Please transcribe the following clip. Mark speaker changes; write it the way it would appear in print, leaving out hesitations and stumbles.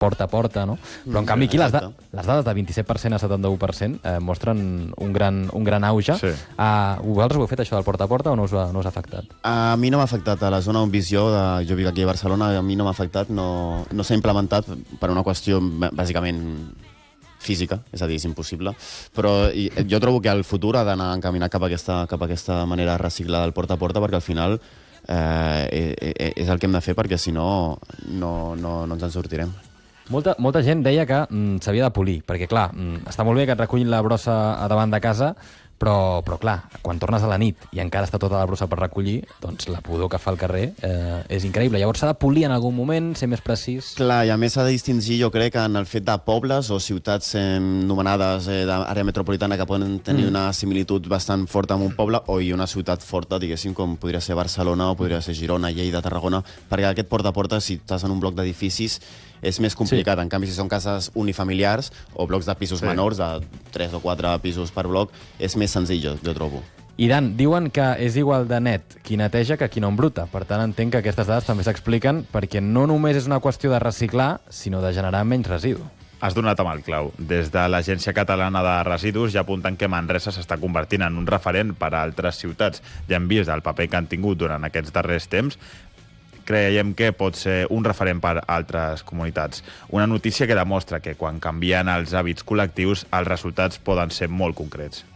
Speaker 1: porta a porta, no? Però, en canvi, aquí les dades de 27% a 71% mostren un gran auge.
Speaker 2: Sí.
Speaker 1: Vosaltres ho heu fet, això del porta a porta, o no us ha afectat?
Speaker 3: A mi no m'ha afectat. A la zona on visió, jo vic aquí a Barcelona, a mi no m'ha afectat, no s'ha implementat per una qüestió bàsicament física, és a dir, és impossible. Però jo trobo que el futur ha d'anar encaminat cap a aquesta manera de reciclar del porta a porta, perquè al final és el que hem de fer, perquè si no, no ens en sortirem.
Speaker 1: Molta gent deia que s'havia de polir, perquè, clar, està molt bé que et recullin la brossa a davant de casa, però clar, quan tornes a la nit i encara està tota la brossa per recollir, doncs la pudor que fa al carrer és increïble. Llavors s'ha de polir en algun moment, ser més precís.
Speaker 3: Clar, i a més s'ha de distingir, jo crec, en el fet de pobles o ciutats nomenades d'àrea metropolitana que poden tenir una similitud bastant forta amb un poble, o una ciutat forta, diguéssim, com podria ser Barcelona o podria ser Girona, Lleida, Tarragona, perquè aquest porta a porta, si estàs en un bloc d'edificis, és més complicat. En canvi, si són cases unifamiliars o blocs de pisos menors, de 3 o 4 pisos per bloc, és més senzill, jo trobo.
Speaker 1: I Dan, diuen que és igual de net qui neteja que qui no embruta. Per tant, entenc que aquestes dades també s'expliquen perquè no només és una qüestió de reciclar, sinó de generar menys residu.
Speaker 2: Has donat amb el clau. Des de l'Agència Catalana de Residus ja apunten que Manresa s'està convertint en un referent per a altres ciutats. Ja hem vist el paper que han tingut durant aquests darrers temps. Creiem que pot ser un referent per a altres comunitats. Una notícia que demostra que quan canvien els hàbits col·lectius els resultats poden ser molt concrets.